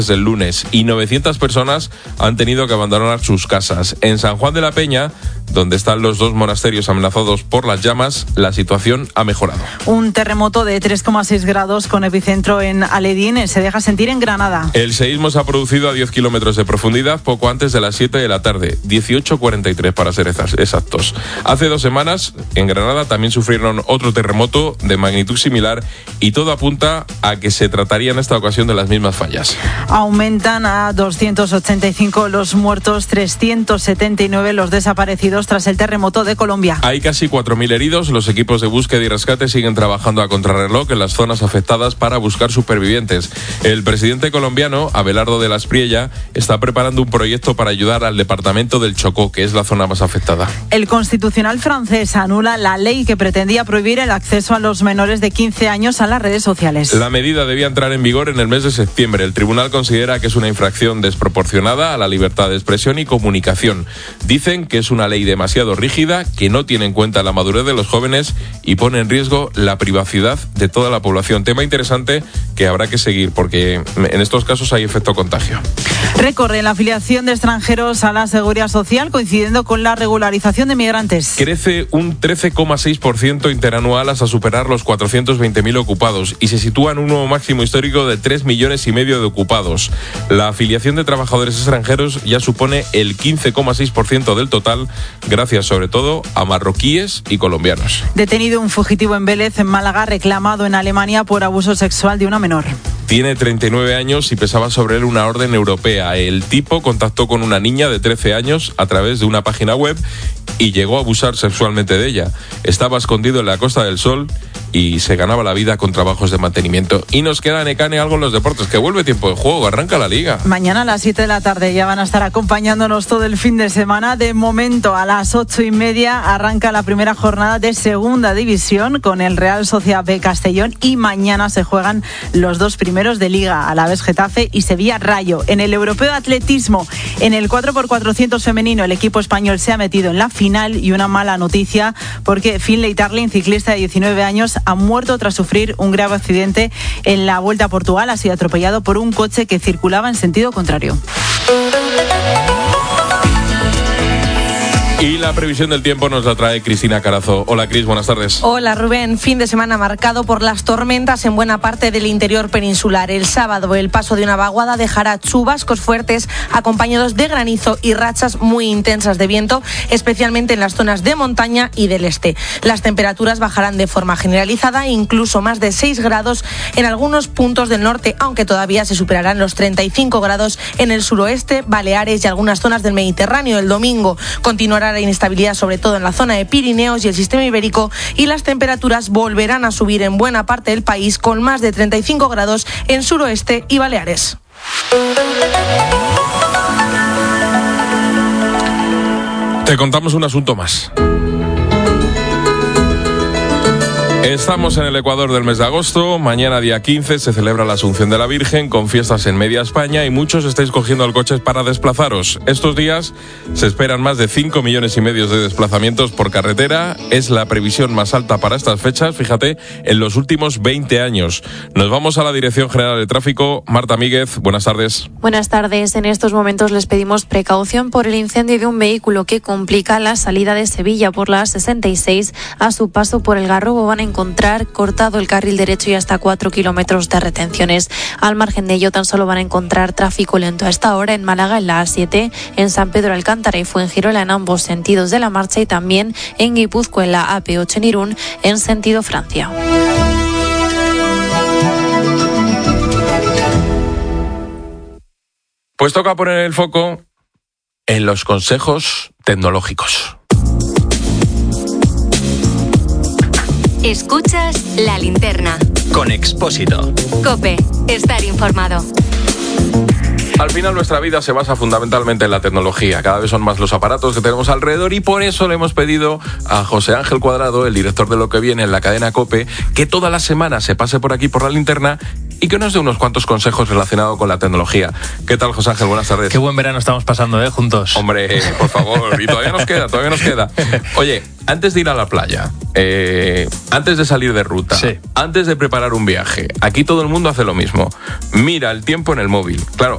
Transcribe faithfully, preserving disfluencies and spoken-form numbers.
desde el lunes y novecientas personas han tenido que abandonar sus casas. En San Juan de la Peña, donde están los dos monasterios amenazados por las llamas, la situación ha mejorado. Un terremoto de tres coma seis grados con epicentro en Aledín se deja sentir en Granada. El seísmo se ha producido a diez kilómetros de profundidad poco antes de las siete de la tarde, dieciocho cuarenta y tres para ser exactos. Hace dos semanas, en Granada también sufrieron otro terremoto de magnitud similar y todo apunta a que se trataría en esta ocasión de las mismas fallas. Aumentan a doscientos ochenta y cinco los muertos, trescientos setenta y nueve los desaparecidos tras el terremoto de Colombia. Hay casi cuatro mil heridos. Los equipos de búsqueda y rescate siguen trabajando a contrarreloj en las zonas afectadas para buscar supervivientes. El presidente colombiano, Abelardo de la Espriella, está preparando un proyecto para ayudar al departamento del Chocó, que es la zona más afectada. El Constitucional francés anula la ley que pretendía prohibir el acceso a los menores de quince años a las redes sociales. La medida debía entrar en vigor en el mes de septiembre. El tribunal considera que es una infracción desproporcionada a la libertad de expresión y comunicación. Dicen que es una ley demasiado rígida, que no tiene en cuenta la madurez de los jóvenes y pone en riesgo la privacidad de toda la población. Tema interesante que habrá que seguir porque en estos casos hay efecto contagio. Recorre la afiliación de extranjeros a la Seguridad Social coincidiendo con la regularización de migrantes. Crece un trece coma seis por ciento interanual hasta superar los cuatrocientos veinte mil ocupados y se sitúa en un nuevo máximo histórico de tres millones y medio de ocupados. La afiliación de trabajadores extranjeros ya supone el quince coma seis por ciento del total, gracias sobre todo a marroquíes y colombianos. Detenido un fugitivo en Vélez, en Málaga, reclamado en Alemania por abuso sexual de una menor. Tiene treinta y nueve años y pesaba sobre él una orden europea. El tipo contactó con una niña de trece años a través de una página web y llegó a abusar sexualmente de ella. Estaba escondido en la Costa del Sol y se ganaba la vida con trabajos de mantenimiento. Y nos queda, Necane, algo en los deportes, que vuelve tiempo de juego, arranca la Liga. Mañana a las siete de la tarde ya van a estar acompañándonos todo el fin de semana. De momento, a las ocho y media arranca la primera jornada de Segunda División con el Real Sociedad B Castellón y mañana se juegan los dos primeros de Liga, Alavés Getafe y Sevilla Rayo. En el Europeo de Atletismo, en el cuatro por cuatrocientos femenino, el equipo español se ha metido en la final y una mala noticia porque Finlay Tarling, ciclista de diecinueve años, ha muerto tras sufrir un grave accidente en la Vuelta a Portugal. Ha sido atropellado por un coche que circulaba en sentido contrario. Y la previsión del tiempo nos la trae Cristina Carazo. Hola, Cris, buenas tardes. Hola, Rubén. Fin de semana marcado por las tormentas en buena parte del interior peninsular. El sábado, el paso de una vaguada dejará chubascos fuertes acompañados de granizo y rachas muy intensas de viento, especialmente en las zonas de montaña y del este. Las temperaturas bajarán de forma generalizada, incluso más de seis grados en algunos puntos del norte, aunque todavía se superarán los treinta y cinco grados en el suroeste, Baleares y algunas zonas del Mediterráneo. El domingo continuará la inestabilidad, sobre todo en la zona de Pirineos y el sistema ibérico, y las temperaturas volverán a subir en buena parte del país, con más de treinta y cinco grados en suroeste y Baleares. Te contamos un asunto más. Estamos en el Ecuador del mes de agosto. Mañana, día quince, se celebra la Asunción de la Virgen con fiestas en media España y muchos estáis cogiendo el coche para desplazaros. Estos días se esperan más de cinco millones y medio de desplazamientos por carretera. Es la previsión más alta para estas fechas, fíjate, en los últimos veinte años. Nos vamos a la Dirección General de Tráfico. Marta Míguez, buenas tardes. Buenas tardes. En estos momentos les pedimos precaución por el incendio de un vehículo que complica la salida de Sevilla por la A sesenta y seis. A su paso por el Garrobo van a encontrar cortado el carril derecho y hasta cuatro kilómetros de retenciones. Al margen de ello, tan solo van a encontrar tráfico lento a esta hora en Málaga en la A siete, en San Pedro Alcántara y Fuengirola en ambos sentidos de la marcha y también en Guipúzcoa en la A P ocho en Irún en sentido Francia. Pues toca poner el foco en los consejos tecnológicos. Escuchas La Linterna. Con Expósito. COPE. Estar informado. Al final nuestra vida se basa fundamentalmente en la tecnología. Cada vez son más los aparatos que tenemos alrededor y por eso le hemos pedido a José Ángel Cuadrado, el director de Lo que Viene en la cadena COPE, que toda la semana se pase por aquí por La Linterna y que nos dé unos cuantos consejos relacionados con la tecnología. ¿Qué tal, José Ángel? Buenas tardes. Qué buen verano estamos pasando, ¿eh? Juntos. Hombre, por favor. Y todavía nos queda, todavía nos queda. Oye, antes de ir a la playa, eh, antes de salir de ruta, sí. antes de preparar un viaje, aquí todo el mundo hace lo mismo. Mira el tiempo en el móvil. Claro,